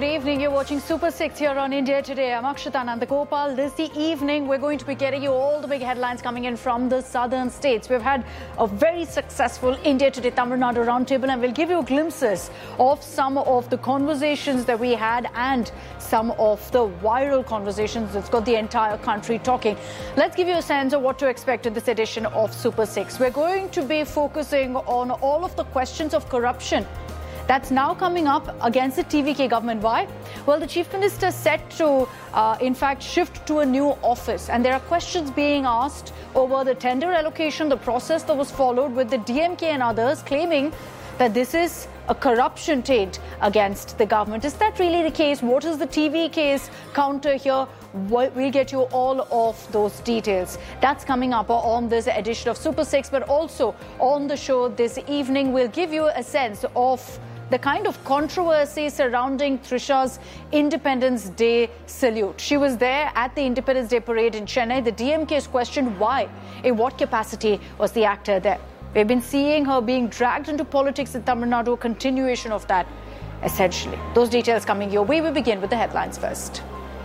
Good evening. You're watching Super 6 here on India Today. I'm Akshita Nandagopal. This evening, we're going to be getting you all the big headlines coming in from the southern states. We've had a very successful India Today Tamil Nadu roundtable, and we'll give you glimpses of some of the conversations that we had and some of the viral conversations that's got the entire country talking. Let's give you a sense of what to expect in this edition of Super 6. We're going to be focusing on all of the questions of corruption that's now coming up against the TVK government. Why? Well, the Chief Minister set to, in fact, shift to a new office. And there are questions being asked over the tender allocation, the process that was followed, with the DMK and others claiming that this is a corruption taint against the government. Is that really the case? What is the TVK's counter here? We'll get you all of those details. That's coming up on this edition of Super 6, but also on the show this evening, we'll give you a sense of the kind of controversy surrounding Trisha's Independence Day salute. She was there at the Independence Day parade in Chennai. The DMK is questioned why, in what capacity was the actor there. We've been seeing her being dragged into politics in Tamil Nadu, a continuation of that, essentially. Those details coming your way. We begin with the headlines first.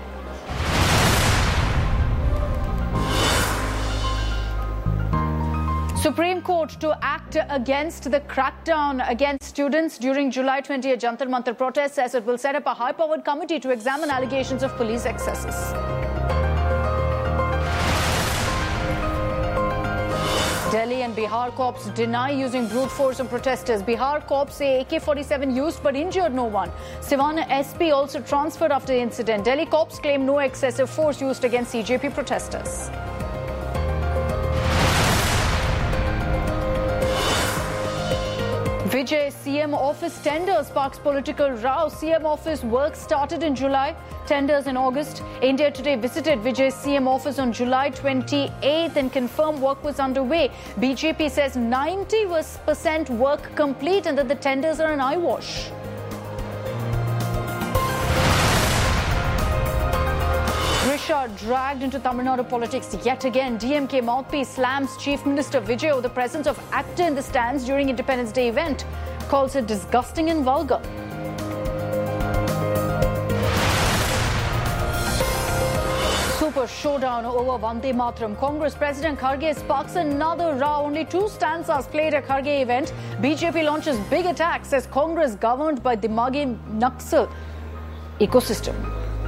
Supreme Court to act against the crackdown against students during July 20th Jantar Mantar protest, says it will set up a high-powered committee to examine allegations of police excesses. Delhi and Bihar cops deny using brute force on protesters. Bihar cops say AK-47 used but injured no one. Sivan SP also transferred after the incident. Delhi cops claim no excessive force used against CJP protesters. Vijay CM office tender sparks political row. CM office work started in July, tenders in August. India Today visited Vijay CM office on July 28th and confirmed work was underway. BJP says 90% work complete and that the tenders are an eyewash. Trisha dragged into Tamil Nadu politics yet again. DMK mouthpiece slams Chief Minister Vijay over the presence of actor in the stands during Independence Day event. Calls it disgusting and vulgar. Super showdown over Vande Mataram. Congress President Kharge sparks another row. Only two stanzas played at Kharge event. BJP launches big attack, says Congress governed by Dimagi Naxal ecosystem.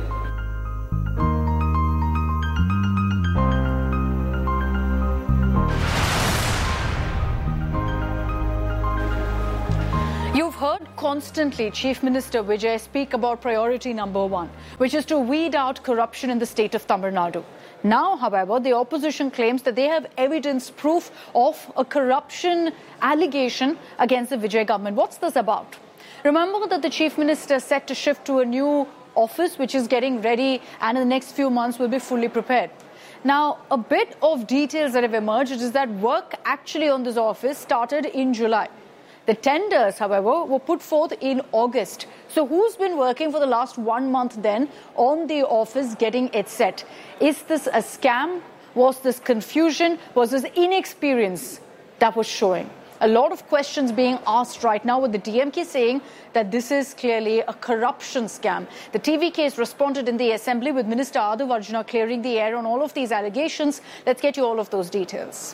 You've heard constantly Chief Minister Vijay speak about priority number one, which is to weed out corruption in the state of Tamil Nadu. Now, however, the opposition claims that they have evidence, proof of a corruption allegation against the Vijay government. What's this about? Remember that the Chief Minister set to shift to a new office, which is getting ready, and in the next few months will be fully prepared. Now, a bit of details that have emerged is that work actually on this office started in July. The tenders, however, were put forth in August. So who's been working for the last 1 month then on the office getting it set? Is this a scam? Was this confusion? Was this inexperience that was showing? A lot of questions being asked right now, with the DMK saying that this is clearly a corruption scam. The TVK has responded in the assembly, with Minister Adav Arjuna clearing the air on all of these allegations. Let's get you all of those details.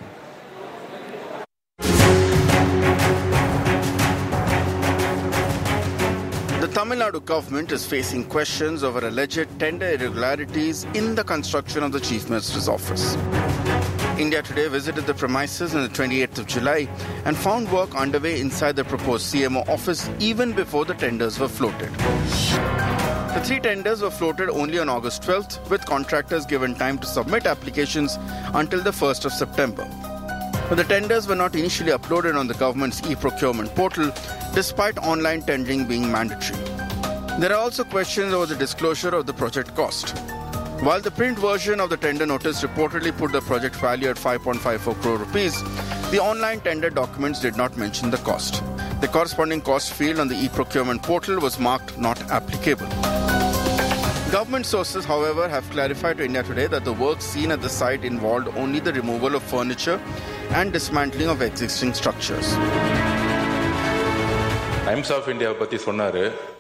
The Tamil Nadu government is facing questions over alleged tender irregularities in the construction of the Chief Minister's office. India Today visited the premises on the 28th of July and found work underway inside the proposed CMO office even before the tenders were floated. The three tenders were floated only on August 12th, with contractors given time to submit applications until the 1st of September. But the tenders were not initially uploaded on the government's e-procurement portal, despite online tendering being mandatory. There are also questions over the disclosure of the project cost. While the print version of the tender notice reportedly put the project value at 5.54 crore rupees, the online tender documents did not mention the cost. The corresponding cost field on the e-procurement portal was marked not applicable. Government sources, however, have clarified to India Today that the work seen at the site involved only the removal of furniture and dismantling of existing structures. Times of India பத்தி சொன்னாரு.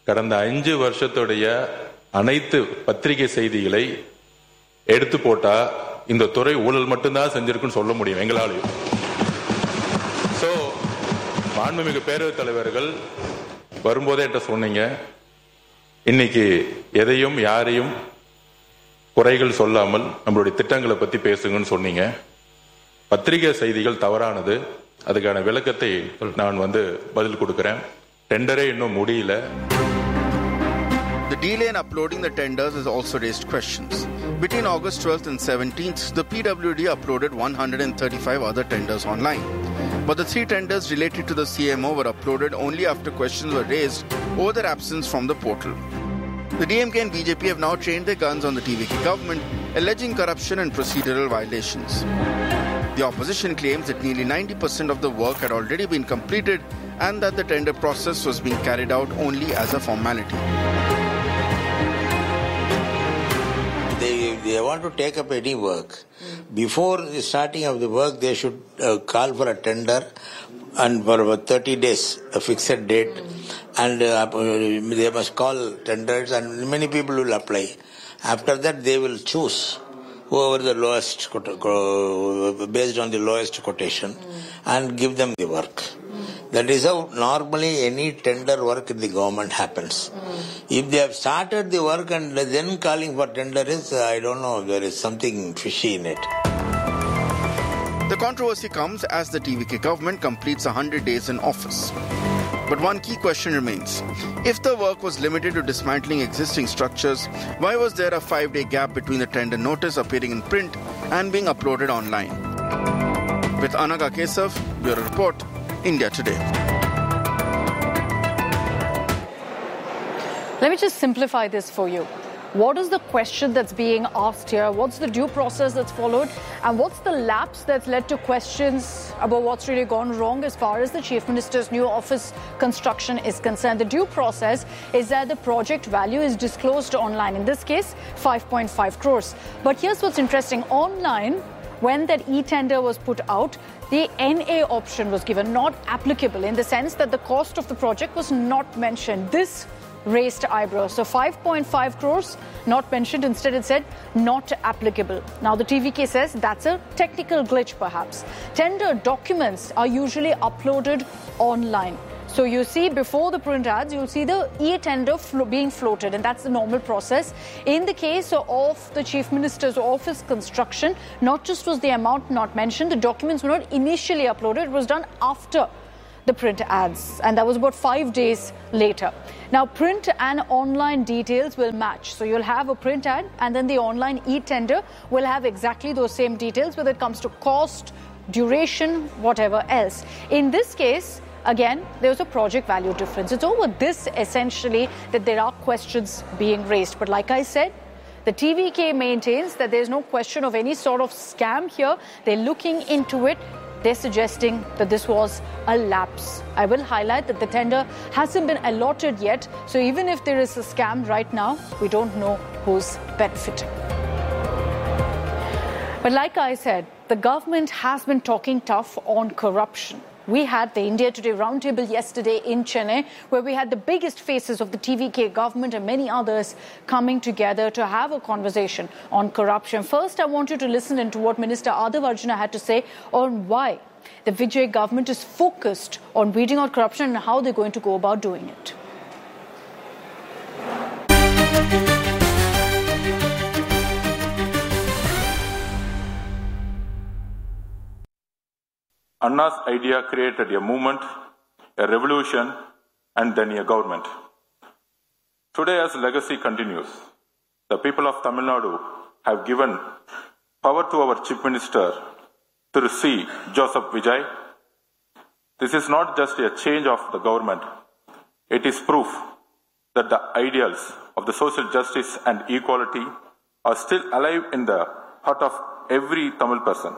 கடந்த 5 வருஷத்துடைய அனைத்து பத்திரிகை செய்திகளை எடுத்து போட்டா இந்த துறை ஊழல் மட்டும்தான் செஞ்சிருக்குன்னு சொல்ல முடியும் எங்களாலையும். ஸோ மாண்புமிகு பேரவைத் தலைவர்கள் வரும்போதே என்கிட்ட சொன்னீங்க, இன்னைக்கு எதையும் யாரையும் குறைகள் சொல்லாமல் நம்மளுடைய திட்டங்களை பத்தி பேசுங்கன்னு சொன்னீங்க. பத்திரிகை செய்திகள் தவறானது, அதுக்கான விளக்கத்தை நான் பதில் கொடுக்கிறேன். டெண்டரே இன்னும் முடியல. The delay in uploading the tenders has also raised questions. Between August 12th and 17th, the PWD uploaded 135 other tenders online. But the 3 tenders related to the CMO were uploaded only after questions were raised over their absence from the portal. The DMK and BJP have now trained their guns on the TVK government, alleging corruption and procedural violations. The opposition claims that nearly 90% of the work had already been completed and that the tender process was being carried out only as a formality. They want to take up any work. Before the starting of the work, they should call for a tender and for 30 days, a fixed date, and they must call tenders and many people will apply. After that, they will choose whoever the lowest, based on the lowest quotation, and give them the work. That is how normally any tender work in the government happens. If they have started the work and then calling for tender is, I don't know, there is something fishy in it. The controversy comes as the TVK government completes 100 days in office. But one key question remains. If the work was limited to dismantling existing structures, why was there a 5-day gap between the tender notice appearing in print and being uploaded online? With Anaga Kesav, Bureau Report, India Today. Let me just simplify this for you. What is the question that's being asked here? What's the due process that's followed? And what's the lapse that's led to questions about what's really gone wrong as far as the Chief Minister's new office construction is concerned? The due process is that the project value is disclosed online. In this case, 5.5 crores. But here's what's interesting. Online, when that e-tender was put out, the NA option was given, not applicable, in the sense that the cost of the project was not mentioned. This raised eyebrows. So 5.5 crores not mentioned. Instead it said not applicable. Now the TVK says that's a technical glitch perhaps. Tender documents are usually uploaded online. So you see before the print ads, you'll see the e-tender being floated, and that's the normal process. In the case of the Chief Minister's office construction, not just was the amount not mentioned, the documents were not initially uploaded. It was done after the print ads, and that was about 5 days later. Now print and online details will match. So you'll have a print ad and then the online e-tender will have exactly those same details, whether it comes to cost, duration, whatever else. In this case, again, there's a project value difference. It's over this essentially that there are questions being raised. But like I said, the TVK maintains that there's no question of any sort of scam here. They're looking into it. They're suggesting that this was a lapse. I will highlight that the tender hasn't been allotted yet. So even if there is a scam right now, we don't know who's benefiting. But like I said, the government has been talking tough on corruption. We had the India Today roundtable yesterday in Chennai, where we had the biggest faces of the TVK government and many others coming together to have a conversation on corruption. First, I want you to listen into what Minister Adhav Arjuna had to say on why the Vijay government is focused on weeding out corruption and how they're going to go about doing it. Anna's idea created a movement, a revolution, and then a government. Today, as legacy continues, the people of Tamil Nadu have given power to our Chief Minister, Thiru C. Joseph Vijay. This is not just a change of the government. It is proof that the ideals of the social justice and equality are still alive in the heart of every Tamil person.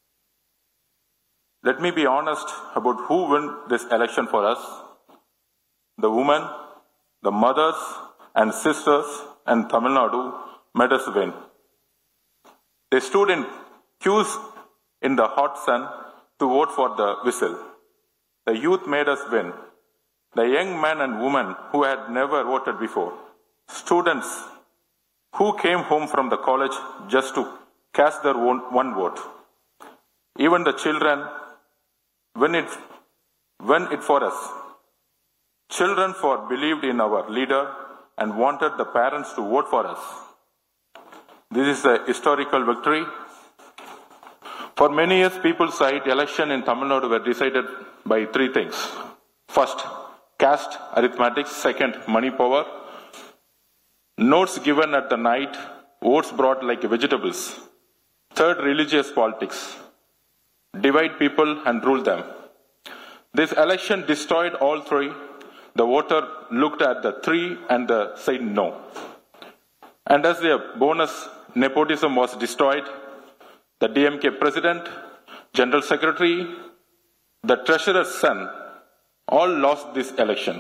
Let me be honest about who won this election for us. The women, the mothers and sisters in Tamil Nadu made us win. They stood in queues in the hot sun to vote for the whistle. The youth made us win. the young men and women who had never voted before, students who came home from the college just to cast their one vote, even the children, when it for us. Children believed in our leader and wanted the parents to vote for us. This is a historical victory. For many years, people cite election in Tamil Nadu were decided by three things. First, caste arithmetic. Second, money power. Notes given at the night, votes brought like vegetables. Third, religious politics. Divide people and rule them. This election destroyed all three. The voter looked at the three and said no. And as the bonus, nepotism was destroyed. The DMK president, general secretary, the treasurer's son, all lost this election.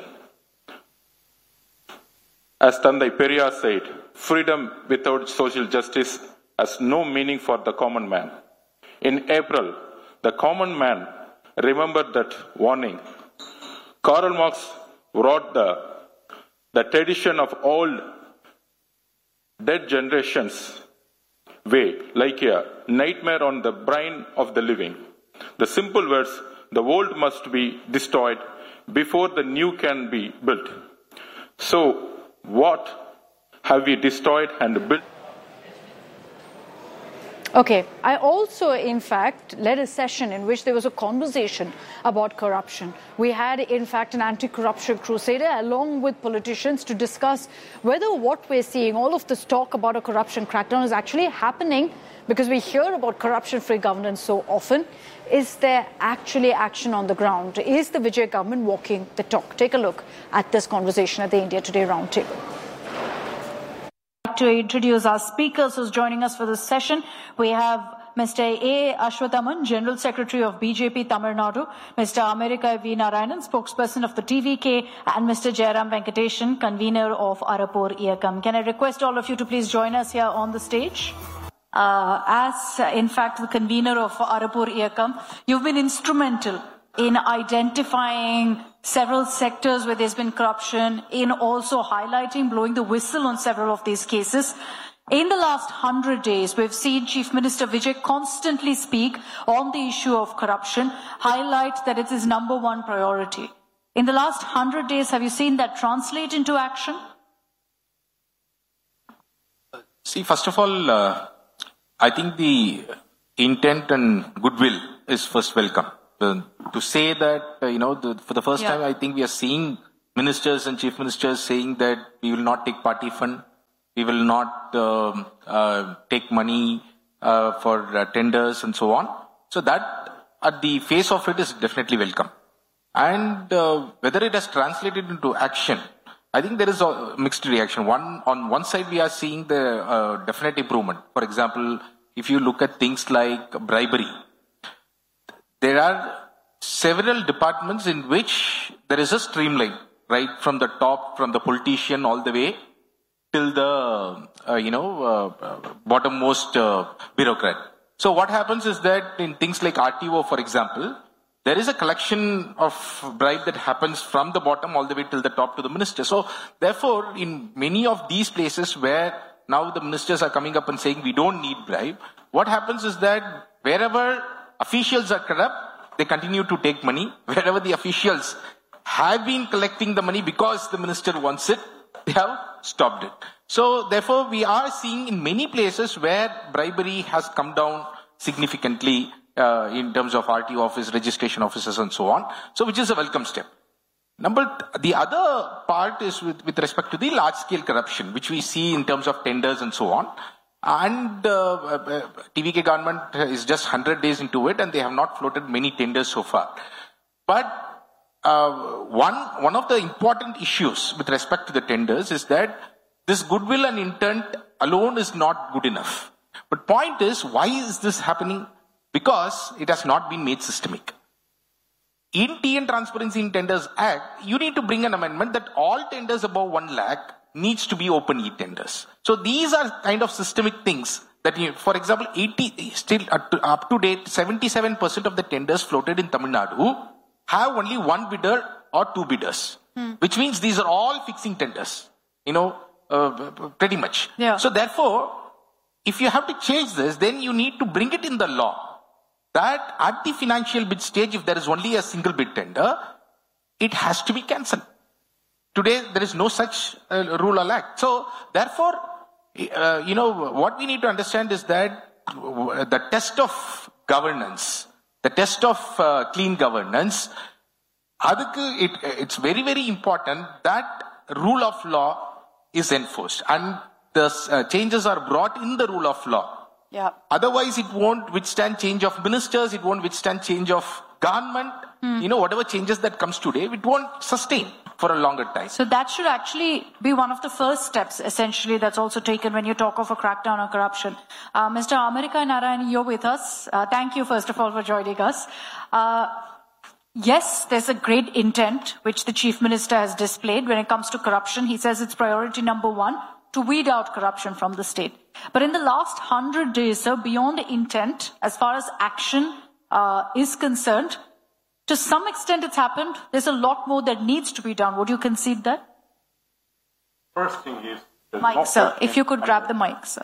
As Tandai Periyar said, freedom without social justice has no meaning for the common man. In April, the common man remembered that warning. Karl Marx wrote the tradition of old dead generations way, like a nightmare on the brain of the living. The simple words, the old must be destroyed before the new can be built. So, what have we destroyed and built? Okay, I also, in fact, led a session in which there was a conversation about corruption. We had, in fact, an anti-corruption crusader along with politicians to discuss whether what we're seeing, all of this talk about a corruption crackdown is actually happening, because we hear about corruption-free governance so often. Is there actually action on the ground? Is the Vijay government walking the talk? Take a look at this conversation at the India Today Roundtable. To introduce our speakers who's joining us for this session, we have Mr. A. Ashwathaman, General Secretary of BJP Tamil Nadu, Mr. America V. Narayanan, spokesperson of the TVK, and Mr. Jairam Venkateshan, convener of Arappor Iyakam. Can I request all of you to please join us here on the stage? In fact, the convener of Arappor Iyakam, you've been instrumental in identifying several sectors where there's been corruption, in also highlighting, blowing the whistle on several of these cases. In the last 100 days, we've seen Chief Minister Vijay constantly speak on the issue of corruption, highlight that it is number one priority. In the last 100 days, have you seen that translate into action? See, first of all, I think the intent and goodwill is first welcome. To say that, for the first time, I think we are seeing ministers and chief ministers saying that we will not take party fund, we will not take money for tenders and so on. So that, at the face of it, is definitely welcome. And whether it has translated into action, I think there is a mixed reaction. On one side, we are seeing the definite improvement. For example, if you look at things like bribery, there are several departments in which there is a streamline, right from the top, from the politician all the way till the, bottommost bureaucrat. So what happens is that in things like RTO, for example, there is a collection of bribe that happens from the bottom all the way till the top to the minister. So therefore, in many of these places where now the ministers are coming up and saying we don't need bribe, what happens is that wherever officials are corrupt, they continue to take money. Wherever the officials have been collecting the money because the minister wants it, they have stopped it. So therefore, we are seeing in many places where bribery has come down significantly in terms of RTO office, registration offices and so on. So which is a welcome step. The other part is with respect to the large scale corruption, which we see in terms of tenders and so on. And TVK government is just 100 days into it and they have not floated many tenders so far. But one of the important issues with respect to the tenders is that this goodwill and intent alone is not good enough. But point is, why is this happening? Because it has not been made systemic. In TN Transparency in Tenders Act, you need to bring an amendment that all tenders above 1 lakh needs to be open e-tenders. So these are kind of systemic things that, for example, up to date, 77% of the tenders floated in Tamil Nadu have only one bidder or two bidders. which means these are all fixing tenders, pretty much. Yeah. So therefore, if you have to change this, then you need to bring it in the law that at the financial bid stage, if there is only a single bid tender, it has to be cancelled. Today, there is no such rule or act. So therefore, what we need to understand is that the test of governance, the test of clean governance, it's very, very important that rule of law is enforced and the changes are brought in the rule of law. Yeah. Otherwise, it won't withstand change of ministers, it won't withstand change of government. Whatever changes that comes today, it won't sustain for a longer time. So that should actually be one of the first steps, essentially, that's also taken when you talk of a crackdown on corruption. Mr. America Narayan, you're with us. Thank you, first of all, for joining us. Yes, there's a great intent which the Chief Minister has displayed when it comes to corruption. He says it's priority number one to weed out corruption from the state. But in the last 100 days, sir, beyond the intent, as far as action is concerned, to some extent it's happened. There's a lot more that needs to be done. Would you concede that? First thing is... Mic, sir. If you could grab the mic, sir.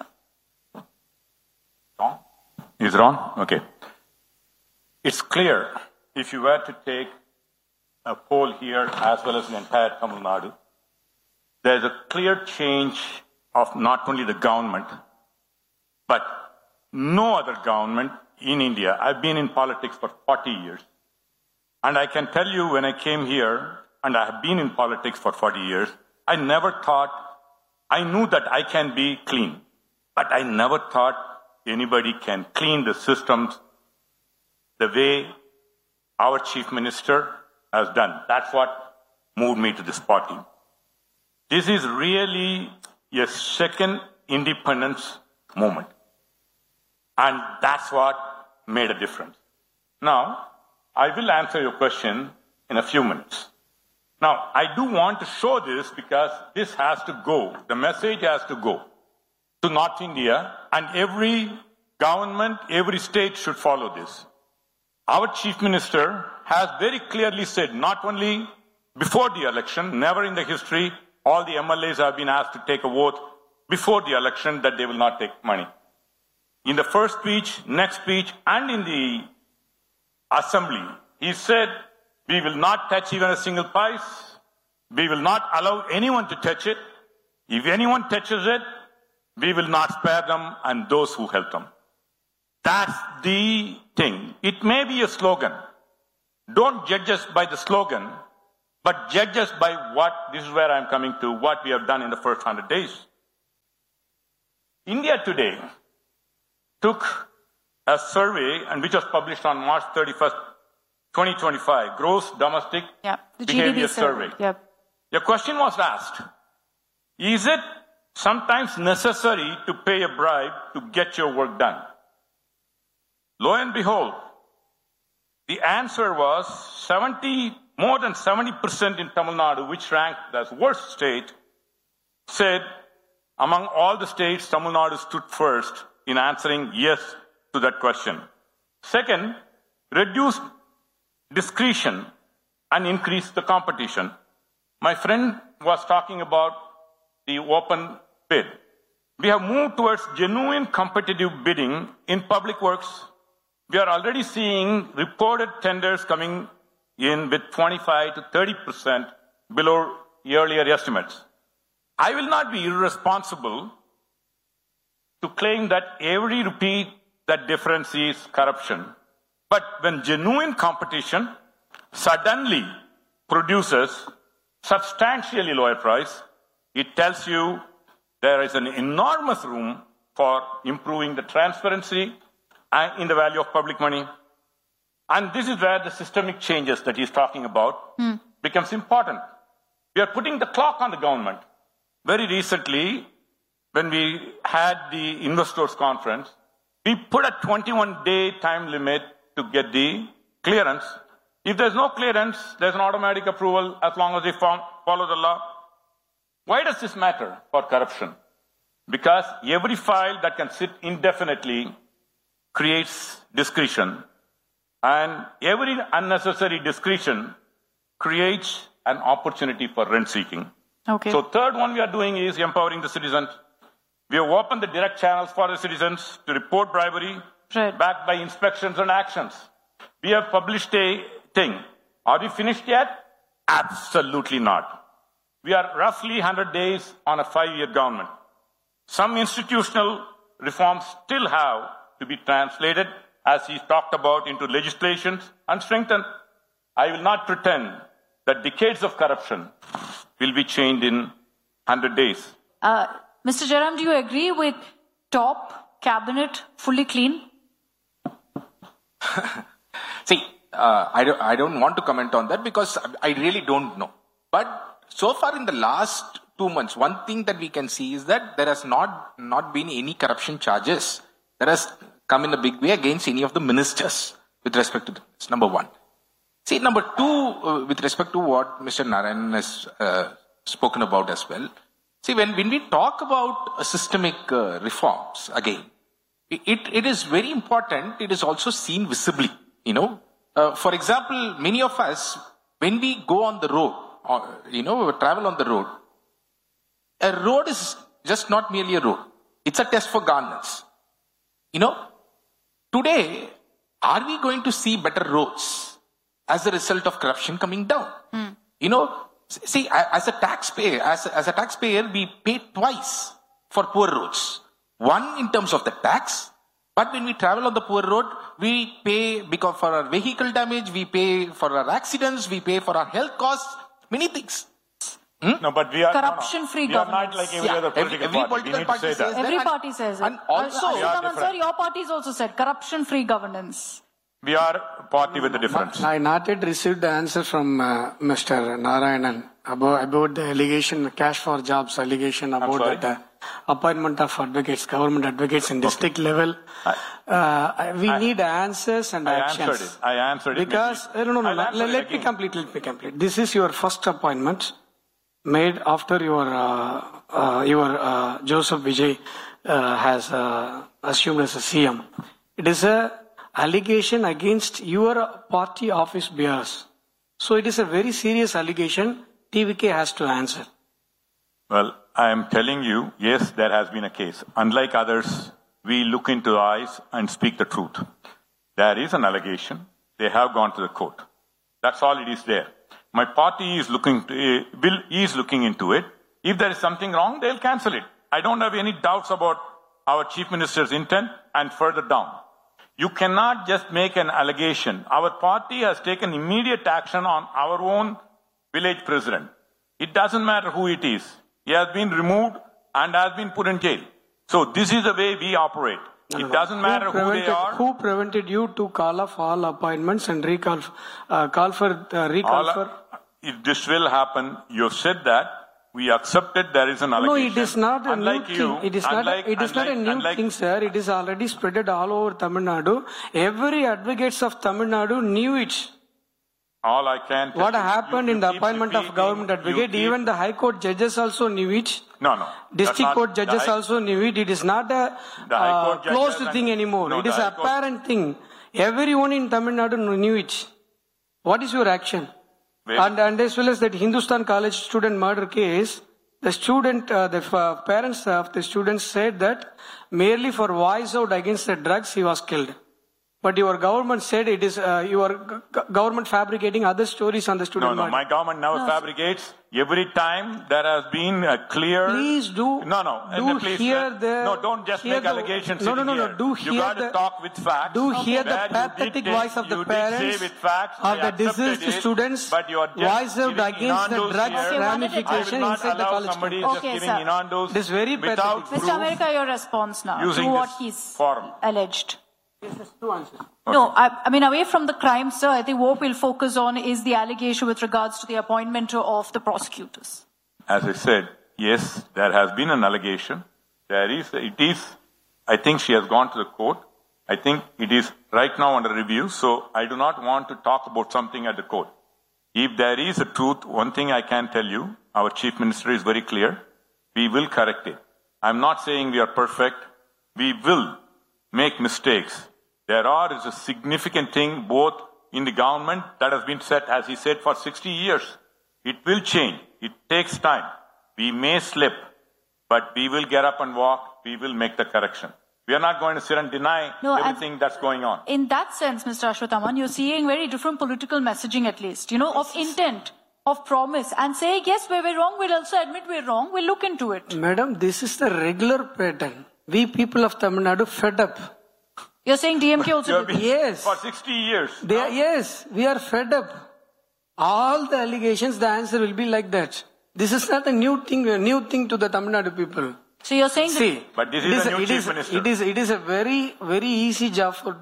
Wrong? Is wrong? Okay. It's clear, if you were to take a poll here as well as the entire Tamil Nadu, there's a clear change of not only the government, but no other government in India. I've been in politics for 40 years. And I can tell you when I came here, and I have been in politics for 40 years, I never thought, I knew that I can be clean, but I never thought anybody can clean the systems the way our Chief Minister has done. That's what moved me to this party. This is really a second independence moment. And that's what made a difference. Now, I will answer your question in a few minutes. Now, I do want to show this because this has to go, the message has to go to North India, and every government, every state should follow this. Our Chief Minister has very clearly said, not only before the election, never in the history, all the MLAs have been asked to take a vote before the election that they will not take money. In the first speech, next speech, and in the Assembly, he said, we will not touch even a single pice. We will not allow anyone to touch it. If anyone touches it, we will not spare them and those who help them. That's the thing. It may be a slogan. Don't judge us by the slogan, but judge us by what, this is where I'm coming to, what we have done in the first 100 days. India Today took a survey, and which was published on March 31st, 2025, Gross Domestic Behavior Survey. Yep. Your question was asked, is it sometimes necessary to pay a bribe to get your work done? Lo and behold, the answer was more than 70% in Tamil Nadu, which ranked as worst state, said among all the states, Tamil Nadu stood first in answering yes to that question. Second, reduce discretion and increase the competition. My friend was talking about the open bid. We have moved towards genuine competitive bidding in public works. We are already seeing reported tenders coming in with 25 to 30% below earlier estimates. I will not be irresponsible to claim that every rupee that difference is corruption. But when genuine competition suddenly produces substantially lower price, it tells you there is an enormous room for improving the transparency in the value of public money. And this is where the systemic changes that he's talking about becomes important. We are putting the clock on the government. Very recently, when we had the investors conference, we put a 21-day time limit to get the clearance. If there's no clearance, there's an automatic approval as long as they follow the law. Why does this matter for corruption? Because every file that can sit indefinitely creates discretion. And every unnecessary discretion creates an opportunity for rent seeking. Okay. So third one we are doing is empowering the citizens. We have opened the direct channels for the citizens to report bribery, Right. backed by inspections and actions. We have published a thing. Are we finished yet? Absolutely not. We are roughly 100 days on a 5-year government. Some institutional reforms still have to be translated, as he talked about, into legislations and strengthened. I will not pretend that decades of corruption will be changed in 100 days. Mr. Jairam, do you agree with top cabinet fully clean? See, I don't want to comment on that because I really don't know. But so far in the last 2 months, one thing that we can see is that there has not been any corruption charges that has come in a big way against any of the ministers with respect to this, number one. See, number two, with respect to what Mr. Narayanan has spoken about as well. See, when we talk about systemic reforms, again, it is very important. It is also seen visibly, For example, many of us, when we go on the road, travel on the road, a road is just not merely a road. It's a test for governance. Today, are we going to see better roads as a result of corruption coming down? See, as a taxpayer, we pay twice for poor roads. One in terms of the tax, but when we travel on the poor road, we pay because for our vehicle damage, we pay for our accidents, we pay for our health costs, many things. No, but we are corruption-free we are governance. not like every other political party. We need to say that. Every party says it. And also, sir, your party's also said corruption-free governance. We are a party with a difference. I not yet received the answer from Mr. Narayanan about the allegation, the cash for jobs allegation about that appointment of advocates, government advocates in district level. We need answers and actions. I answered it. Because, let me complete. This is your first appointment made after your Joseph Vijay has assumed as a CM. It is a allegation against your party office bearers. So it is a very serious allegation. TVK has to answer. Well, I am telling you, yes, there has been a case. Unlike others, we look into the eyes and speak the truth. There is an allegation. They have gone to the court. That's all it is there. My party is looking into it. If there is something wrong, they'll cancel it. I don't have any doubts about our Chief Minister's intent and further down. You cannot just make an allegation. Our party has taken immediate action on our own village president. It doesn't matter who it is. He has been removed and has been put in jail. So this is the way we operate. It doesn't matter who they are. Who prevented you to call off all appointments and recall for? If this will happen, you said that. We accepted there is an allegation. No, it is not a unlike new you, thing. It is not a new thing, sir. It is already spread all over Tamil Nadu. Every advocates of Tamil Nadu knew it. All I can tell what happened in the appointment of government advocate, even the High Court judges also knew it. No. District Court judges also knew it. It is not a closed thing anymore. No, it is an apparent thing. Everyone in Tamil Nadu knew it. What is your action? And as well as that Hindustan College student murder case, the parents of the students said that merely for voice out against the drugs, he was killed. But your government said it is your government fabricating other stories on the student murder. No, my government never fabricates. Every time there has been a clear... Please do... No, please, hear the... No, don't just make allegations. No, do hear you got to talk with facts. Do hear the pathetic voice of the parents of the deceased students voice out against the drugs ramification inside the college. Okay, sir. It is very pathetic. Mr. America, your response now to what he's alleged. Yes, 2 answers. Okay. No, I mean, away from the crime, sir, I think what we'll focus on is the allegation with regards to the appointment of the prosecutors. As I said, yes, there has been an allegation. I think she has gone to the court. I think it is right now under review, so I do not want to talk about something at the court. If there is a truth, one thing I can tell you, our Chief Minister is very clear. We will correct it. I'm not saying we are perfect. We will make mistakes. There is a significant thing both in the government that has been set, as he said, for 60 years. It will change. It takes time. We may slip, but we will get up and walk. We will make the correction. We are not going to sit and deny everything that's going on. In that sense, Mr. Ashwathaman, you're seeing very different political messaging at least, of intent, of promise, and saying, yes, where we're wrong, we'll also admit we're wrong, we'll look into it. Madam, this is the regular pattern. We people of Tamil Nadu fed up. You're saying DMK also did? Yes. For 60 years. Yes, we are fed up. All the allegations, the answer will be like that. This is not a new thing to the Tamil Nadu people. So you're saying but this is a new chief minister. It is a very, very easy job to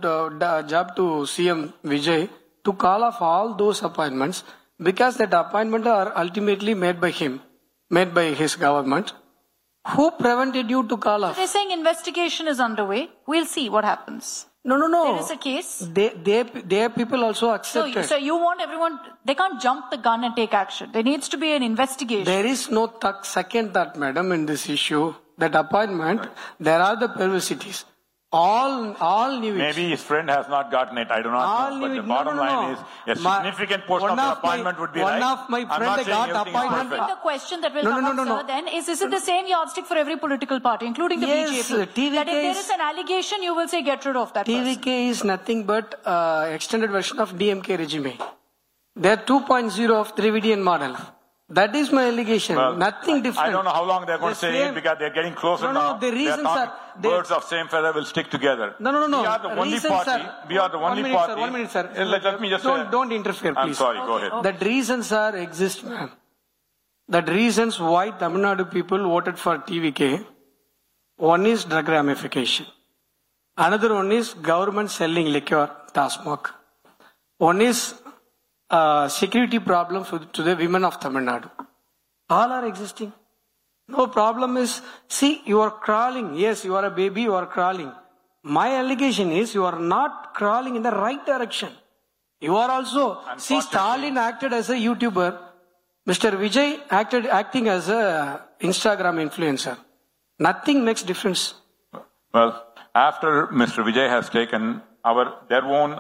CM Vijay to call off all those appointments, because that appointment are ultimately made by him, made by his government. Who prevented you to call off? They're saying investigation is underway. We'll see what happens. No. There is a case. Their people also accepted. So you want everyone, they can't jump the gun and take action. There needs to be an investigation. There is no second thought, madam, in this issue. That appointment, there are the perversities. All knew it. Maybe his friend has not gotten it. I do not know. But the bottom line is, a significant portion of the appointment would be right. One of my friends got appointment. I think the question that will come up, sir, then is it the same yardstick for every political party, including the BJP? TVK that if there is an allegation, you will say get rid of that TVK person. is nothing but extended version of DMK regime. They are 2.0 of Dravidian model. That is my allegation. Well, Nothing different. I don't know how long they're going to say it, because they're getting closer now. The reasons are... Birds of same feather will stick together. No. We are the only party. We are the only party. 1 minute, sir. Let me just Don't interfere, please. I'm sorry, go ahead. That reasons exist, ma'am. That reasons why Tamil Nadu people voted for TVK. One is drug ramification. Another one is government selling liquor, TASMAC. One is security problems to the women of Tamil Nadu. All are existing. No problem is, see, you are crawling. Yes, you are a baby, you are crawling. My allegation is you are not crawling in the right direction. You are also, see, Stalin acted as a YouTuber. Mr. Vijay acting as a Instagram influencer. Nothing makes difference. Well, after Mr. Vijay has taken their own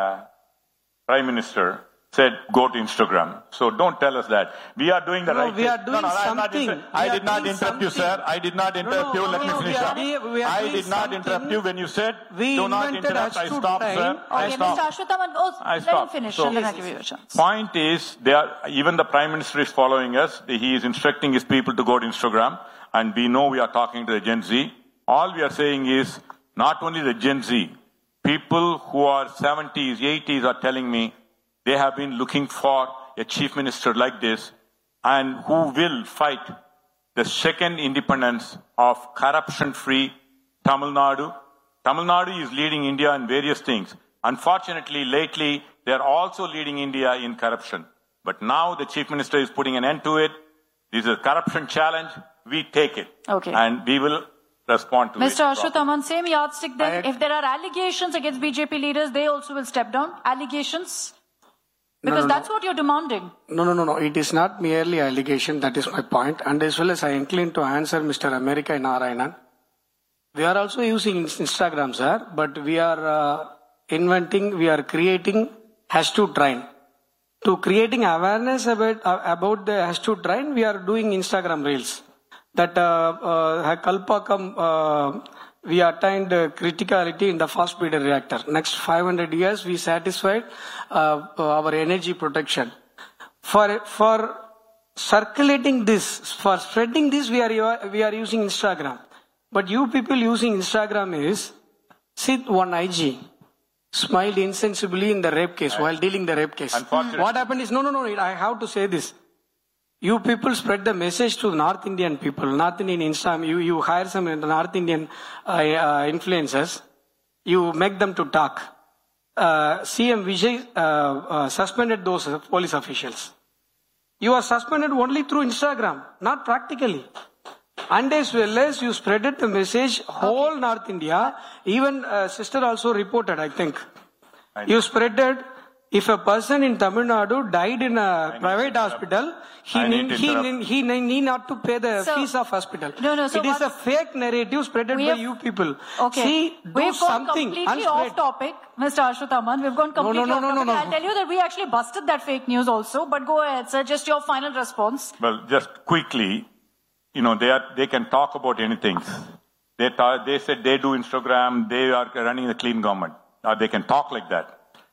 Prime Minister said, go to Instagram. So don't tell us that. We are doing the right thing. We are doing something. I did not interrupt you, sir. I did not interrupt you. Let me finish up. I did not interrupt you when you said, do not interrupt. I stopped, sir. I stopped. Mr. Ashwathaman, let him finish. So, and then I'll give you a chance. Point is, even the Prime Minister is following us. He is instructing his people to go to Instagram. And we know we are talking to the Gen Z. All we are saying is, not only the Gen Z, people who are 70s, 80s are telling me, they have been looking for a chief minister like this, and who will fight the second independence of corruption-free Tamil Nadu. Tamil Nadu is leading India in various things. Unfortunately, lately, they are also leading India in corruption. But now the chief minister is putting an end to it. This is a corruption challenge. We take it. Okay. And we will respond to it. Mr. Ashwathaman, same yardstick then. If there are allegations against BJP leaders, they also will step down. Allegations? Because that's what you're demanding. No. It is not merely allegation. That is my point. And as well as I incline to answer Mr. America Narayanan. We are also using Instagram, sir. But we are we are creating #train. To creating awareness about the #train, we are doing Instagram reels. That Kalpakam, we attained criticality in the fast breeder reactor. Next 500 years, we satisfied our energy protection. For circulating this, for spreading this, we are using Instagram. But you people using Instagram is, see one IG smiled insensibly in the rape case while dealing the rape case. What happened is, no, I have to say this. You people spread the message to North Indian people. North Indian Instagram, you hire some North Indian influencers. You make them to talk. CM Vijay suspended those police officials. You are suspended only through Instagram, not practically. And as well as you spreaded the message whole North India, even sister also reported, I think. You spreaded if a person in Tamil Nadu died in a private hospital, he need not to pay the fees of hospital. No, so it is a fake narrative spreaded by you people. Okay. See, we've gone something completely off topic, Mr. Ashwathaman. We've gone completely off topic. I'll tell you that we actually busted that fake news also. But go ahead, sir. Just your final response. Well, just quickly, they can talk about anything. They said they do Instagram, they are running a clean government. They can talk like that.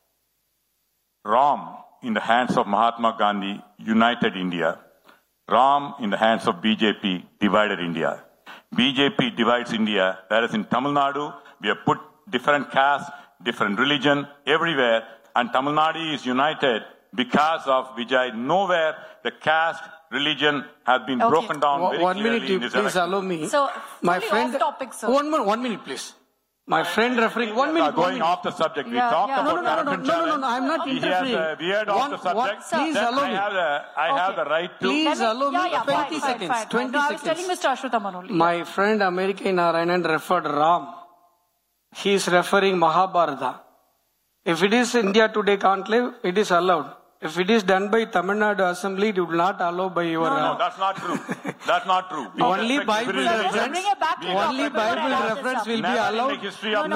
Ram in the hands of Mahatma Gandhi united India. Ram in the hands of BJP divided India. BJP divides India, whereas in Tamil Nadu, we have put different castes, different religion everywhere, and Tamil Nadu is united because of Vijay. Nowhere the caste, religion has been broken down very clearly in this please allow me. So, my friend, off topic, sir. 1 minute, please. My friend referring 1 minute. Going off the subject. We talked about corruption. No, I'm not interfering. He has veered off the subject. Please allow me. I have the right to. Please allow me 20 seconds. Fine. 20 no, I was seconds. telling Mr. Ashwathaman only. My friend American Narayanan referred Ram. He is referring Mahabharata. If it is India Today conclave, it is allowed. If it is done by Tamil Nadu Assembly, it will not allow by your... No, that's not true. That's not true. Only Bible reference, will be allowed. In the history of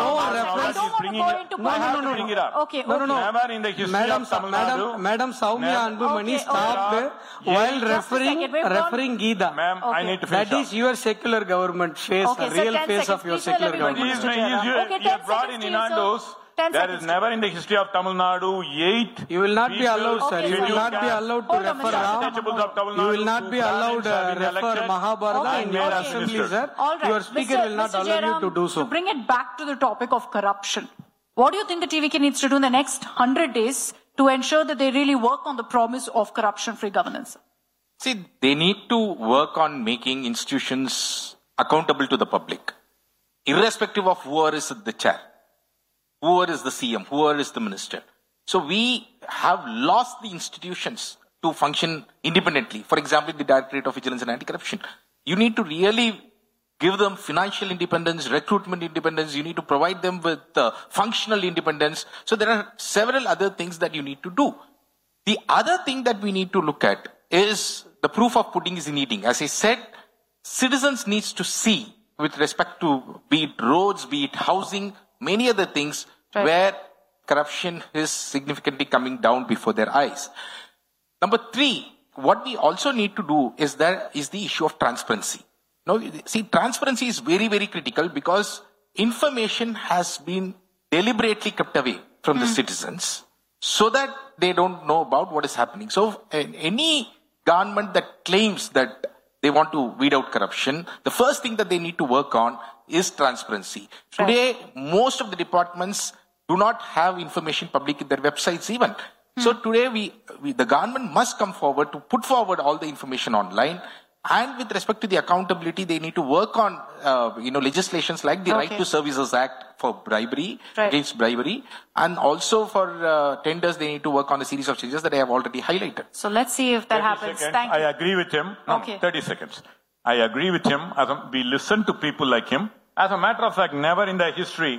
Okay. Never in the history of Tamil Nadu. Madam Soumya Anbumani stopped while referring Gita. Ma'am, I need to finish. That is your secular government face, the real face of your secular government. You have brought in Inandos. There is never in the history of Tamil Nadu 8. You will not be allowed, sir. You will not be allowed to refer Ram. You will not be allowed to refer Mahabharata in your assembly, sir. Your speaker will not allow you to do so. To bring it back to the topic of corruption, what do you think the TVK needs to do in the next 100 days to ensure that they really work on the promise of corruption-free governance? See, they need to work on making institutions accountable to the public, irrespective of whoever is at the chair, whoever is the CM, whoever is the minister. So we have lost the institutions to function independently. For example, the Directorate of Vigilance and Anti-Corruption. You need to really give them financial independence, recruitment independence. You need to provide them with functional independence. So there are several other things that you need to do. The other thing that we need to look at is the proof of pudding is in eating. As I said, citizens needs to see with respect to be it roads, be it housing, many other things where corruption is significantly coming down before their eyes. Number 3, what we also need to do is the issue of transparency. Now, see, transparency is very, very critical because information has been deliberately kept away from the citizens so that they don't know about what is happening. So any government that claims that they want to weed out corruption, the first thing that they need to work on is transparency. Today, most of the departments do not have information public in their websites even. So today, the government must come forward to put forward all the information online. And with respect to the accountability, they need to work on, legislations like the Right to Services Act for bribery, against bribery. And also for tenders, they need to work on a series of changes that I have already highlighted. So let's see if that happens. Thank you. I agree with him. No, 30 seconds. I agree with him. We listen to people like him. As a matter of fact, never in the history,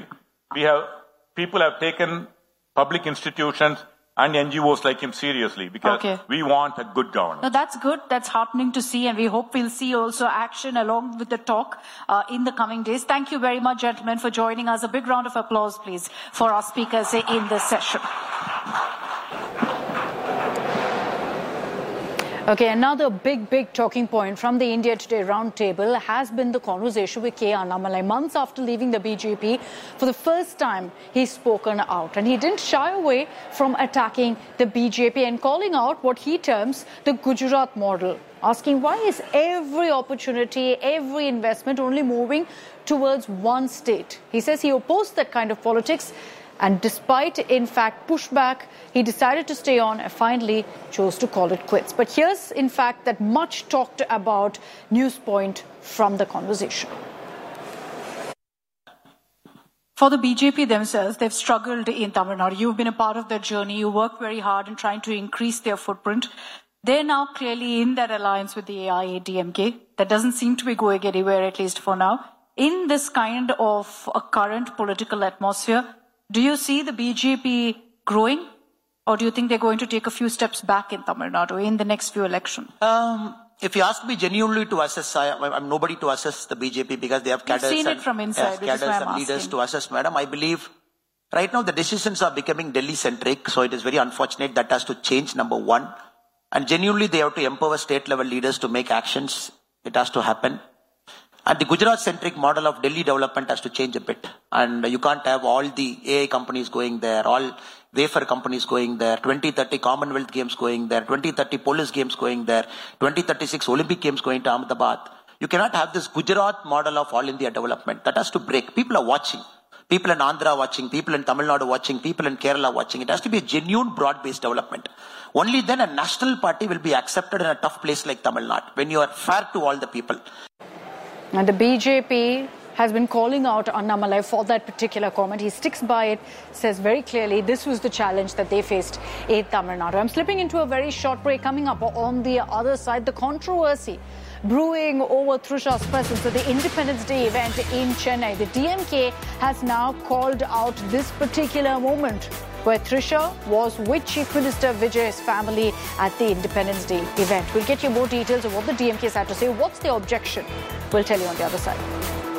people have taken public institutions and NGOs like him seriously because we want a good governance. No, that's good. That's heartening to see, and we hope we'll see also action along with the talk in the coming days. Thank you very much, gentlemen, for joining us. A big round of applause, please, for our speakers in this session. Okay, another big talking point from the India Today roundtable has been the conversation with K. Annamalai. Months after leaving the BJP, for the first time, he's spoken out. And he didn't shy away from attacking the BJP and calling out what he terms the Gujarat model, asking why is every opportunity, every investment only moving towards one state. He says he opposed that kind of politics. And despite, in fact, pushback, he decided to stay on and finally chose to call it quits. But here's, in fact, that much talked about news point from the conversation. For the BJP themselves, they've struggled in Tamil Nadu. You've been a part of their journey. You worked very hard in trying to increase their footprint. They're now clearly in that alliance with the AIADMK. That doesn't seem to be going anywhere, at least for now. In this kind of a current political atmosphere, do you see the BJP growing Or do you think they're going to take a few steps back in Tamil Nadu in the next few elections? If you ask me genuinely to assess, I'm nobody to assess the BJP because they have cadres seen it from inside, cadres and leaders to assess, madam. I believe right now the decisions are becoming Delhi-centric, so it is very unfortunate that has to change, number one. And genuinely they have to empower state-level leaders to make actions. It has to happen. And the Gujarat-centric model of Delhi development has to change a bit. And you can't have all the AI companies going there, all wafer companies going there, 2030 Commonwealth Games going there, 2030 Police Games going there, 2036 Olympic Games going to Ahmedabad. You cannot have this Gujarat model of all India development. That has to break. People are watching. People in Andhra watching, people in Tamil Nadu watching, people in Kerala watching. It has to be a genuine broad-based development. Only then a national party will be accepted in a tough place like Tamil Nadu, when you are fair to all the people. And the BJP has been calling out Annamalai for that particular comment. He sticks by it, says very clearly this was the challenge that they faced in Tamil Nadu. I'm slipping into a very short break. Coming up on the other side, the controversy brewing over Trisha's presence at the Independence Day event in Chennai. The DMK has now called out this particular moment where Trisha was with Chief Minister Vijay's family at the Independence Day event. We'll get you more details of what the DMK has had to say. What's their objection? We'll tell you on the other side.